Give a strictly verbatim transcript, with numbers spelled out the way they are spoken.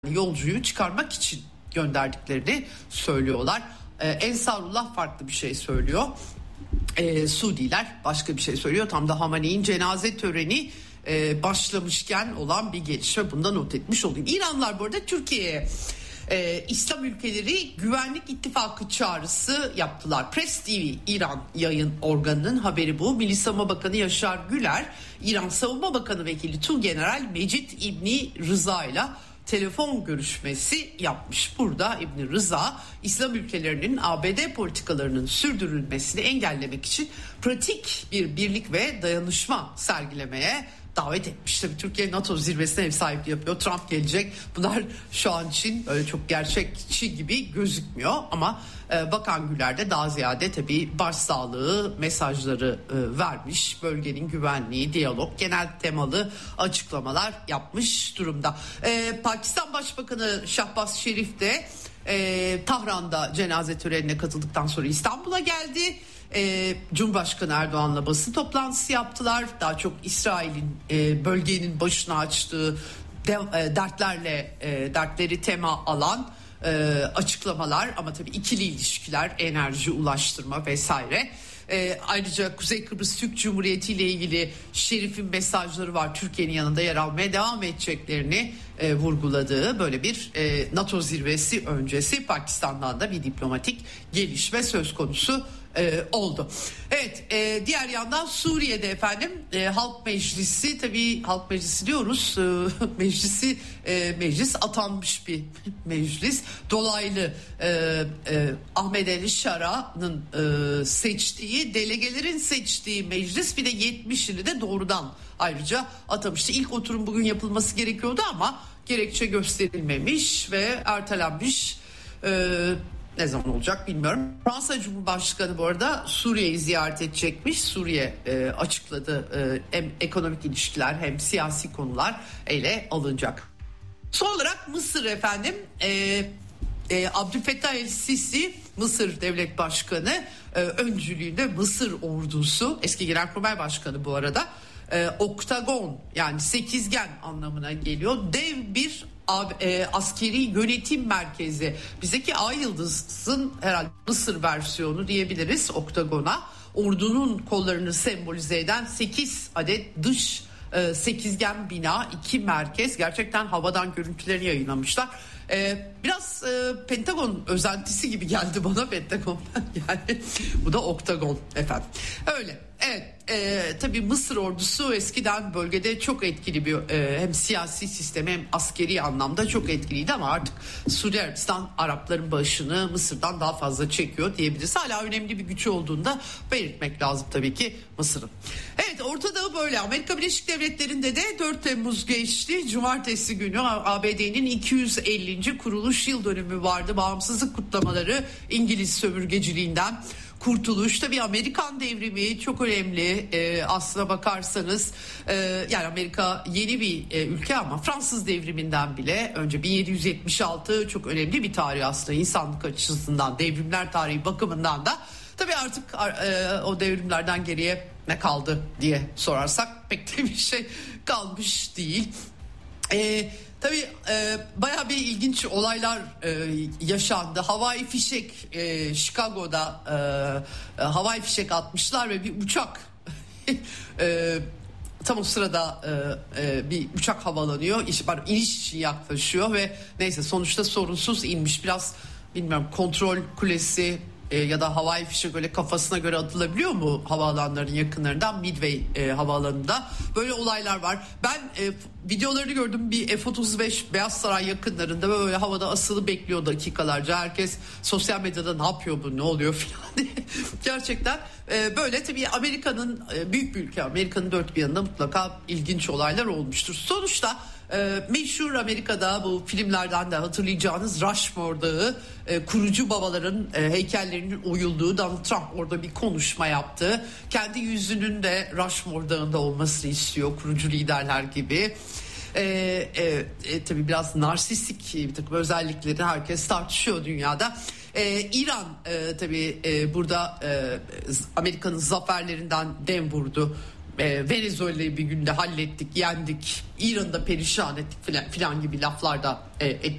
yolcuyu çıkarmak için gönderdiklerini söylüyorlar. Ee, Ensarullah farklı bir şey söylüyor. Ee, Suudiler başka bir şey söylüyor. Tam da Hamaney'in cenaze töreni e, başlamışken olan bir gelişme, bundan not etmiş olayım. İranlılar bu arada Türkiye'ye e, İslam ülkeleri güvenlik ittifakı çağrısı yaptılar. Press T V İran yayın organının haberi bu. Milli Savunma Bakanı Yaşar Güler, İran Savunma Bakanı Vekili Tuğgeneral Mecit İbni Rıza ile telefon görüşmesi yapmış. Burada İbni Rıza, İslam ülkelerinin A B D politikalarının sürdürülmesini engellemek için pratik bir birlik ve dayanışma sergilemeye davet etmiş. Tabii Türkiye NATO zirvesine ev sahipliği yapıyor. Trump gelecek. Bunlar şu an için öyle çok gerçekçi gibi gözükmüyor ama e, Bakan Güler de daha ziyade tabii başsağlığı mesajları e, vermiş. Bölgenin güvenliği, diyalog, genel temalı açıklamalar yapmış durumda. E, Pakistan Başbakanı Şahbaz Şerif de e, Tahran'da cenaze törenine katıldıktan sonra İstanbul'a geldi. Ee, Cumhurbaşkanı Erdoğan'la basın toplantısı yaptılar. Daha çok İsrail'in e, bölgenin başına açtığı de, e, dertlerle e, dertleri tema alan e, açıklamalar, ama tabii ikili ilişkiler, enerji, ulaştırma vesaire. E, ayrıca Kuzey Kıbrıs Türk Cumhuriyeti ile ilgili Şerif'in mesajları var. Türkiye'nin yanında yer almaya devam edeceklerini e, vurguladığı böyle bir e, NATO zirvesi öncesi Pakistan'dan da bir diplomatik gelişme söz konusu e, oldu. Evet, e, diğer yandan Suriye'de efendim e, Halk Meclisi, tabii Halk Meclisi diyoruz, e, meclisi e, meclis atanmış bir meclis, dolaylı e, e, Ahmed El Şara'nın e, seçtiği, delegelerin seçtiği meclis, bir de yetmişini de doğrudan ayrıca atamıştı. İlk oturum bugün yapılması gerekiyordu ama gerekçe gösterilmemiş ve ertelenmiş. E, Ne zaman olacak bilmiyorum. Fransa Cumhurbaşkanı bu arada Suriye'yi ziyaret edecekmiş. Suriye e, açıkladı. E, hem ekonomik ilişkiler hem siyasi konular ele alınacak. Son olarak Mısır efendim. E, e, Abdülfettah El-Sisi, Mısır Devlet Başkanı, e, öncülüğünde Mısır ordusu, eski Genelkurmay Başkanı bu arada, e, oktagon yani sekizgen anlamına geliyor. Dev bir e, askeri yönetim merkezi. Bizdeki Ay Yıldız'ın herhalde Mısır versiyonu diyebiliriz oktagona. Ordunun kollarını sembolize eden sekiz adet dış e, sekizgen bina, iki merkez. Gerçekten havadan görüntülerini yayınlamışlar. Ee, biraz e, Pentagon özentisi gibi geldi bana Pentagon. Yani bu da oktagon efendim. Öyle. Evet. E, tabii Mısır ordusu eskiden bölgede çok etkili bir e, hem siyasi sistemi hem askeri anlamda çok etkiliydi ama artık Suudi Arabistan Arapların başını Mısır'dan daha fazla çekiyor diyebiliriz. Hala önemli bir gücü olduğunu da belirtmek lazım tabii ki Mısır'ın. Evet, Orta Doğu böyle. Amerika Birleşik Devletleri'nde de dört Temmuz geçti. Cumartesi günü A B D'nin iki yüz ellinci kuruluş yıl dönümü vardı. Bağımsızlık kutlamaları, İngiliz sömürgeciliğinden kurtuluş, tabii Amerikan devrimi çok önemli e, aslına bakarsanız. E, yani Amerika yeni bir e, ülke ama Fransız devriminden bile önce bin yedi yüz yetmiş altı çok önemli bir tarih aslında insanlık açısından, devrimler tarihi bakımından da. Tabii artık e, o devrimlerden geriye ne kaldı diye sorarsak pek de bir şey kalmış değil. Eee Tabii e, bayağı bir ilginç olaylar e, yaşandı. Havai fişek, e, Chicago'da e, e, havai fişek atmışlar ve bir uçak e, tam o sırada e, e, bir uçak havalanıyor. İş, pardon, iniş için yaklaşıyor ve neyse sonuçta sorunsuz inmiş. Biraz bilmiyorum, kontrol kulesi e, ya da havai fişek öyle kafasına göre atılabiliyor mu havaalanlarının yakınlarından? Midway e, havaalanında böyle olaylar var. Ben e, videolarını gördüm, bir F otuz beş Beyaz Saray yakınlarında böyle havada asılı bekliyor dakikalarca. Herkes sosyal medyada ne yapıyor bu, ne oluyor falan diye. Gerçekten e, böyle tabii Amerika'nın e, büyük bir ülke, Amerika'nın dört bir yanında mutlaka ilginç olaylar olmuştur. Sonuçta e, meşhur Amerika'da bu filmlerden de hatırlayacağınız Rushmore Dağı, e, kurucu babaların e, heykellerinin oyulduğu, Donald Trump orada bir konuşma yaptı. Kendi yüzünün de Rushmore Dağı'nda olmasını istiyor, kurucu liderler gibi. E, e, e, tabii biraz narsistik bir takım özellikleri herkes tartışıyor dünyada. Ee, İran e, tabii e, burada e, Amerika'nın zaferlerinden dem vurdu. e, Venezuela'yı bir günde hallettik, yendik, İran'da perişan ettik filan, filan gibi laflarda e,